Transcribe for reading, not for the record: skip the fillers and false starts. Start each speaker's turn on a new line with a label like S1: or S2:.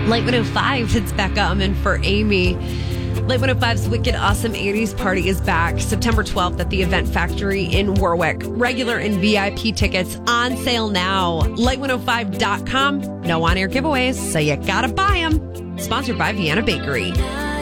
S1: Light 105, it's Becca. I'm in for Amy. Light 105's Wicked Awesome 80s Party is back September 12th at the Event Factory in Warwick. Regular and VIP tickets on sale now. Light105.com. No on-air giveaways, so you gotta buy them. Sponsored by Vienna Bakery.